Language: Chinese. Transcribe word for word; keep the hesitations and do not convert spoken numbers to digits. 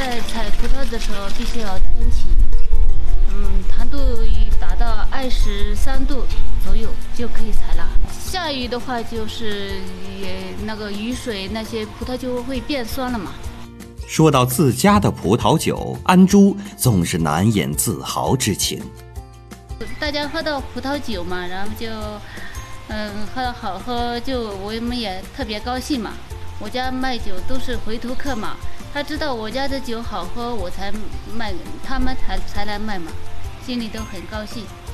在采葡萄的时候必须要天气，嗯，糖度达到二十三度左右就可以采了。下雨的话，就是也那个雨水，那些葡萄就会变酸了嘛。 说到自家的葡萄酒，安珠总是难掩自豪之情。 大家喝到葡萄酒嘛，然后就，嗯，喝到好喝，就我们也特别高兴嘛。我家卖酒都是回头客嘛，他知道我家的酒好喝，我才卖，他们才才来卖嘛，心里都很高兴。